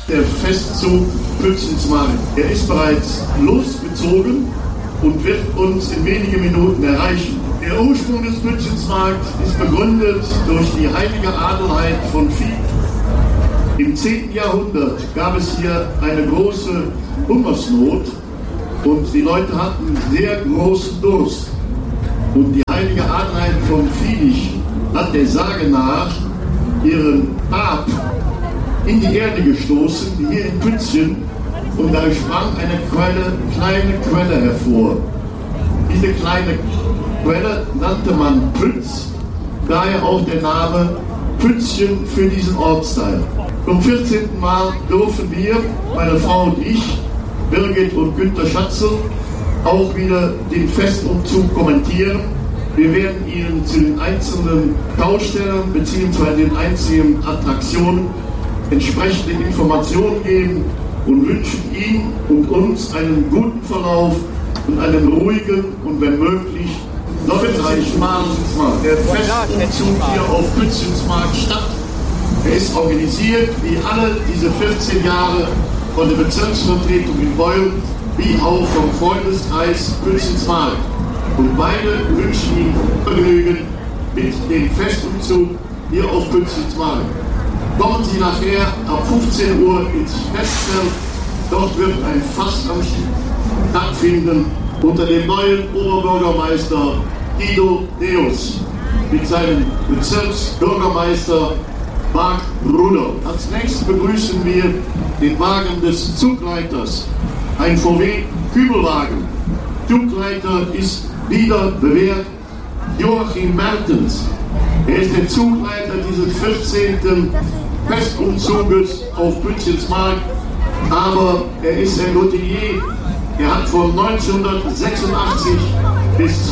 der Festzug Pützensmarkt. Er ist bereits losgezogen und wird uns in wenigen Minuten erreichen. Der Ursprung des Pützensmarkts ist begründet durch die heilige Adelheid von Vieh. Im 10. Jahrhundert gab es hier eine große Hungersnot und die Leute hatten sehr großen Durst. Und die heilige Adelheid von Vieh hat der Sage nach ihren Stab in die Erde gestoßen, hier in Pützchen, und da sprang eine kleine Quelle hervor. Diese kleine Quelle nannte man Pütz, daher auch der Name Pützchen für diesen Ortsteil. Zum 14. Mal dürfen wir, meine Frau und ich, Birgit und Günter Schatzel, auch wieder den Festumzug kommentieren. Wir werden Ihnen zu den einzelnen Baustellen bzw. den einzelnen Attraktionen entsprechende Informationen geben und wünschen Ihnen und uns einen guten Verlauf und einen ruhigen und wenn möglich erfolgreichen Mal. Der Festumzug hier auf Pützensmarkt statt. Er ist organisiert wie alle diese 14 Jahre von der Bezirksvertretung in Beul wie auch vom Freundeskreis Pützensmarkt. Und beide wünschen Ihnen Vergnügen mit dem Festumzug hier auf Pützensmarkt. Kommen Sie nachher ab 15 Uhr ins Festfeld. Dort wird ein Fastamt stattfinden unter dem neuen Oberbürgermeister Guido Deus mit seinem Bezirksbürgermeister Marc Ruder. Als nächstes begrüßen wir den Wagen des Zugleiters, ein VW Kübelwagen. Zugleiter ist wieder bewährt Joachim Mertens. Er ist der Zugleiter dieses 14. Festumzuges auf Pützensmarkt, aber er ist ein Routinier. Er hat von 1986 bis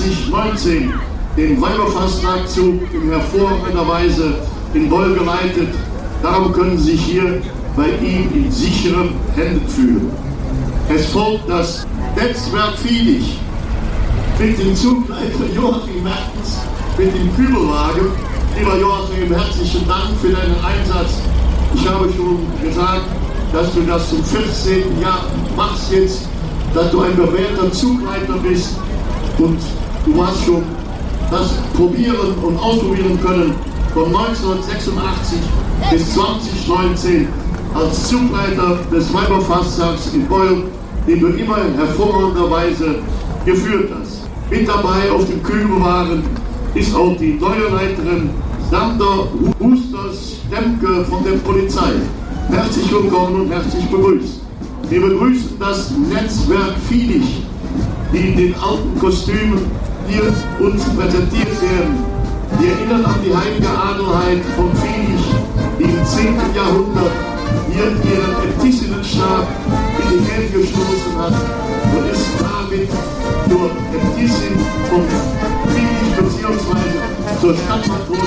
2019 den Weiberfastnachtzug in hervorragender Weise in Beul geleitet. Darum können Sie sich hier bei ihm in sicheren Händen fühlen. Es folgt das Netzwerk Vieh mit dem Zugleiter Joachim Mertens mit dem Kübelwagen. Lieber Joachim, herzlichen Dank für deinen Einsatz. Ich habe schon gesagt, dass du das zum 14. Jahr machst jetzt, dass du ein bewährter Zugleiter bist und du hast schon das probieren und ausprobieren können von 1986 bis 2019 als Zugleiter des Weiberfasttags in Beul, den du immer in hervorragender Weise geführt hast. Mit dabei auf dem Kübelwagen ist auch die neue Leiterin Sander Husters-Stemke von der Polizei. Herzlich willkommen und herzlich begrüßt. Wir begrüßen das Netzwerk Vieh, die in den alten Kostümen hier uns präsentiert werden. Die erinnern an die heilige Adelheid von Vieh, die im 10. Jahrhundert hier ihren Äbtissinnenstab in die Erde gestoßen hat und ist damit zur Äbtissin von Vieh bzw. zur Stadtpatronin